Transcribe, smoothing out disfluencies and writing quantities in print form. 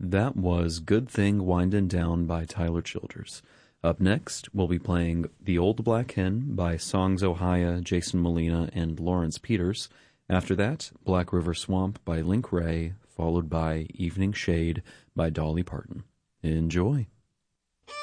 That was Good Thing Windin' Down by Tyler Childers. Up next, we'll be playing The Old Black Hen by Songs Ohia, Jason Molina, and Lawrence Peters. After that, Black River Swamp by Link Wray, followed by Evening Shade by Dolly Parton. Enjoy.